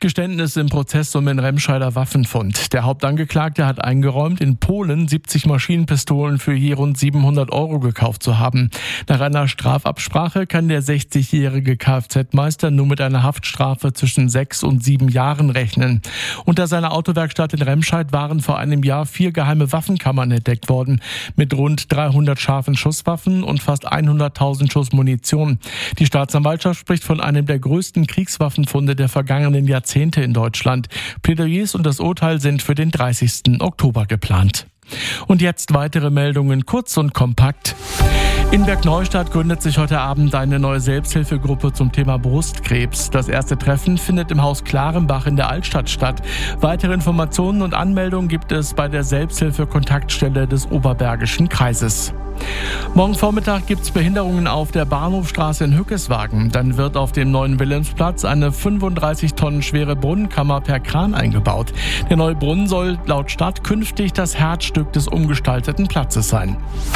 Geständnis im Prozess um den Remscheider Waffenfund. Der Hauptangeklagte hat eingeräumt, in Polen 70 Maschinenpistolen für je rund 700 € gekauft zu haben. Nach einer Strafabsprache kann der 60-jährige Kfz-Meister nur mit einer Haftstrafe zwischen 6 und 7 Jahren rechnen. Unter seiner Autowerkstatt in Remscheid waren vor einem Jahr 4 geheime Waffenkammern entdeckt worden, mit rund 300 scharfen Schusswaffen und fast 100.000 Schuss Munition. Die Staatsanwaltschaft spricht von einem der größten Kriegswaffenfunde der vergangenen Jahrzehnte in Deutschland. Plädoyers und das Urteil sind für den 30. Oktober geplant. Und jetzt weitere Meldungen, kurz und kompakt. In Bergneustadt gründet sich heute Abend eine neue Selbsthilfegruppe zum Thema Brustkrebs. Das erste Treffen findet im Haus Klarenbach in der Altstadt statt. Weitere Informationen und Anmeldungen gibt es bei der Selbsthilfe-Kontaktstelle des Oberbergischen Kreises. Morgen Vormittag gibt es Behinderungen auf der Bahnhofstraße in Hückeswagen. Dann wird auf dem neuen Wilhelmsplatz eine 35 Tonnen schwere Brunnenkammer per Kran eingebaut. Der neue Brunnen soll laut Stadt künftig das Herzstück des umgestalteten Platzes sein.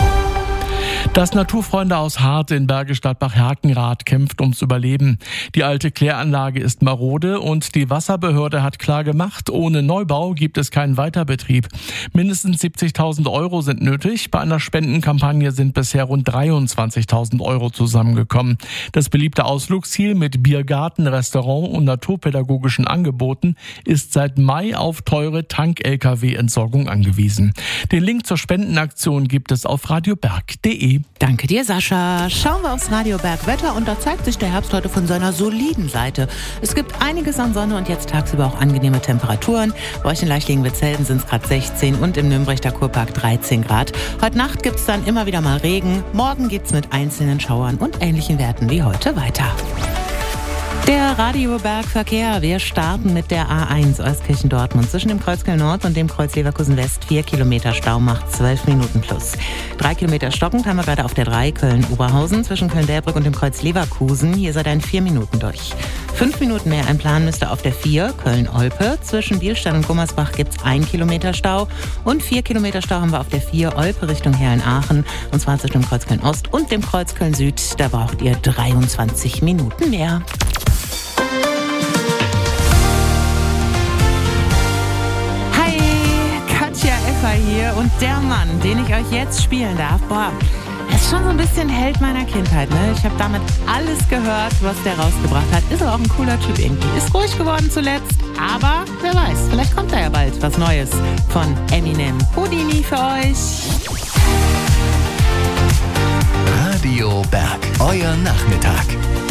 Das Naturfreunde aus Hart in Bergisch Gladbach-Herkenrath kämpft ums Überleben. Die alte Kläranlage ist marode und die Wasserbehörde hat klar gemacht, ohne Neubau gibt es keinen Weiterbetrieb. Mindestens 70.000 € sind nötig. Bei einer Spendenkampagne sind bisher rund 23.000 € zusammengekommen. Das beliebte Ausflugsziel mit Biergarten, Restaurant und naturpädagogischen Angeboten ist seit Mai auf teure Tank-Lkw-Entsorgung angewiesen. Den Link zur Spendenaktion gibt es auf radioberg.de. Danke dir, Sascha. Schauen wir aufs Radioberg-Wetter und da zeigt sich der Herbst heute von seiner soliden Seite. Es gibt einiges an Sonne und jetzt tagsüber auch angenehme Temperaturen. Bei euch in Leichtlingen-Witzelden sind es gerade 16 und im Nürnberger Kurpark 13 Grad. Heute Nacht gibt es dann immer wieder mal Regen. Morgen geht's mit einzelnen Schauern und ähnlichen Werten wie heute weiter. Der Radioberg-Verkehr. Wir starten mit der A1 Euskirchen-Dortmund. Zwischen dem Kreuz Köln-Nord und dem Kreuz Leverkusen-West 4 Kilometer Stau macht 12 Minuten plus. 3 Kilometer stockend haben wir gerade auf der 3 Köln-Oberhausen zwischen Köln-Delbrück und dem Kreuz Leverkusen. Hier seid ihr in 4 Minuten durch. 5 Minuten mehr einplanen müsst ihr auf der 4 Köln-Olpe. Zwischen Bielstein und Gummersbach gibt es 1 Kilometer Stau. Und 4 Kilometer Stau haben wir auf der 4 Olpe Richtung Herrn-Aachen. Und zwar zwischen dem Kreuz Köln-Ost und dem Kreuz Köln-Süd. Da braucht ihr 23 Minuten mehr. Hier und der Mann, den ich euch jetzt spielen darf, er ist schon so ein bisschen Held meiner Kindheit, ne? Ich habe damit alles gehört, was der rausgebracht hat. Ist aber auch ein cooler Typ irgendwie. Ist ruhig geworden zuletzt, aber wer weiß, vielleicht kommt da ja bald was Neues von Eminem. Houdini für euch. Radio Berg, euer Nachmittag.